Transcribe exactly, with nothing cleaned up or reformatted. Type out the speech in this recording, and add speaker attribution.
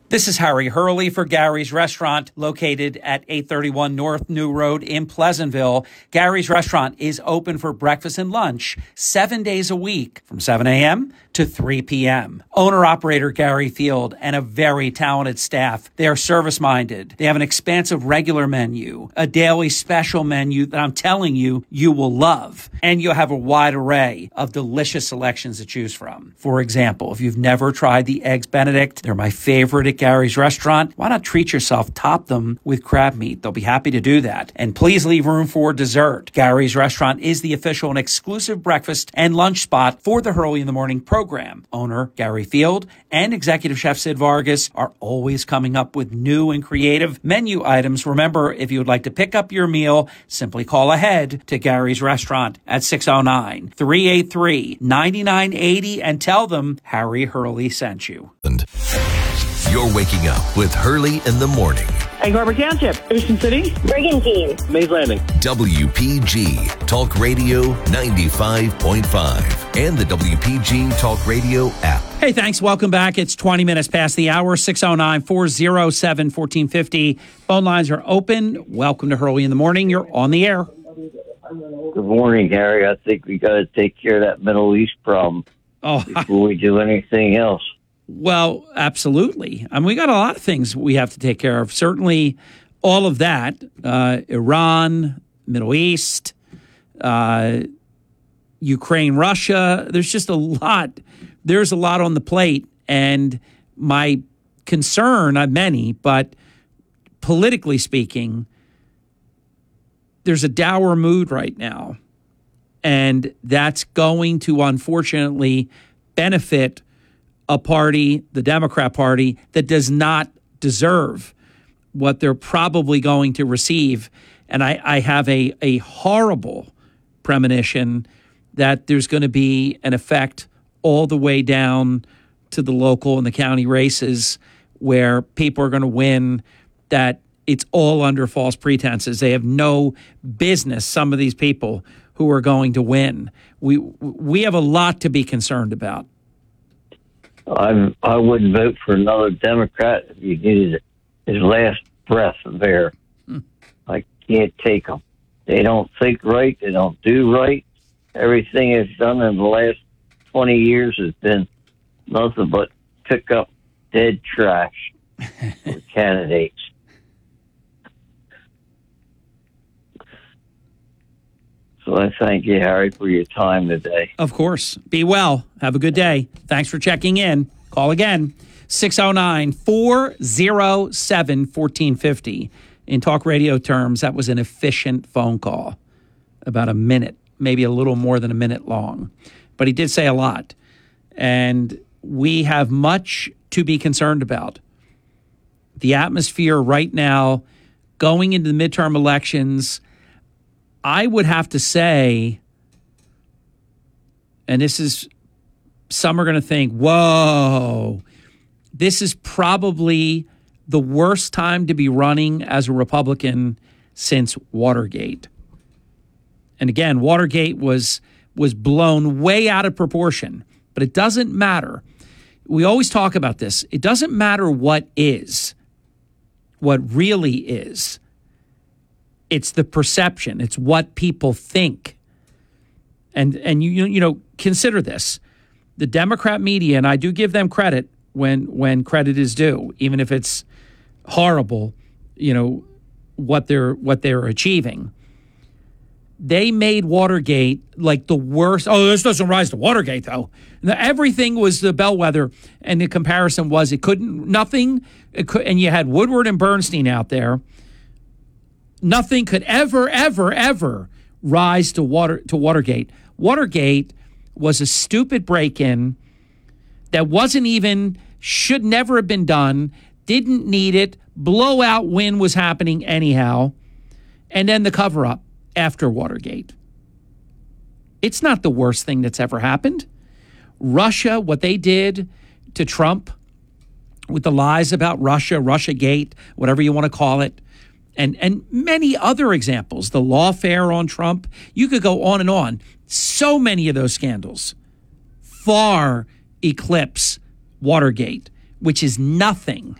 Speaker 1: This is Harry Hurley for Gary's Restaurant, located at eight thirty-one North New Road in Pleasantville. Gary's Restaurant is open for breakfast and lunch seven days a week from seven a.m. to three p.m. Owner-operator Gary Field and a very talented staff. They are service-minded. They have an expansive regular menu, a daily special menu that I'm telling you, you will love. And you'll have a wide array of delicious selections to choose from. For example, if you've never tried the Eggs Benedict, they're my favorite at Gary's Restaurant. Why not treat yourself? Top them with crab meat. They'll be happy to do that. And please leave room for dessert. Gary's Restaurant is the official and exclusive breakfast and lunch spot for the Hurley in the Morning program. Owner Gary Field and Executive Chef Sid Vargas are always coming up with new and creative menu items. Remember, if you would like to pick up your meal, simply call ahead to Gary's Restaurant at six oh nine, three eight three, nine nine eight oh and tell them Harry Hurley sent you.
Speaker 2: And you're waking up with Hurley in the Morning.
Speaker 3: Egg Harbor Township, Ocean City,
Speaker 4: Brigantine,
Speaker 3: Mays Landing.
Speaker 2: W P G Talk Radio ninety-five point five and the W P G Talk Radio app.
Speaker 1: Hey, thanks. Welcome back. It's twenty minutes past the hour, six oh nine, four oh seven, one four five oh. Phone lines are open. Welcome to Hurley in the Morning. You're on the air.
Speaker 5: Good morning, Gary. I think we got to take care of that Middle East problem
Speaker 1: oh,
Speaker 5: before we do anything else.
Speaker 1: Well, absolutely. I mean, we got a lot of things we have to take care of. Certainly all of that, uh, Iran, Middle East, uh, Ukraine, Russia. There's just a lot. There's a lot on the plate. And my concern, not many, but politically speaking, there's a dour mood right now. And that's going to, unfortunately, benefit a party, the Democrat Party, that does not deserve what they're probably going to receive. And I, I have a, a horrible premonition that there's going to be an effect all the way down to the local and the county races where people are going to win, that it's all under false pretenses. They have no business, some of these people who are going to win. We we have a lot to be concerned about.
Speaker 5: I I wouldn't vote for another Democrat if you needed his last breath there. Hmm. I can't take them. They don't think right. They don't do right. Everything is done in the last twenty years has been nothing but pick up dead trash for candidates. So I thank you, Harry, for your time today.
Speaker 1: Of course. Be well. Have a good day. Thanks for checking in. Call again. six oh nine, four oh seven, one four five oh. In talk radio terms, that was an efficient phone call. About a minute, maybe a little more than a minute long. But he did say a lot. And we have much to be concerned about. The atmosphere right now, going into the midterm elections, I would have to say, and this is, some are going to think, whoa, this is probably the worst time to be running as a Republican since Watergate. And again, Watergate was was blown way out of proportion, but it doesn't matter. We always talk about this. It doesn't matter what is, what really is. It's the perception. It's what people think. And and you you know, consider this. The Democrat media, and I do give them credit when when credit is due, even if it's horrible, you know, what they're what they're achieving. They made Watergate like the worst. Oh, this doesn't rise to Watergate, though. Everything was the bellwether, and the comparison was it couldn't, nothing, it could, and you had Woodward and Bernstein out there. Nothing could ever, ever, ever rise to water to Watergate. Watergate was a stupid break-in that wasn't even, should never have been done, didn't need it, blowout win was happening anyhow, and then the cover-up after Watergate. It's not the worst thing that's ever happened. Russia, what they did to Trump with the lies about Russia, Russiagate, whatever you want to call it, and and many other examples, the lawfare on Trump, you could go on and on. So many of those scandals far eclipse Watergate, which is nothing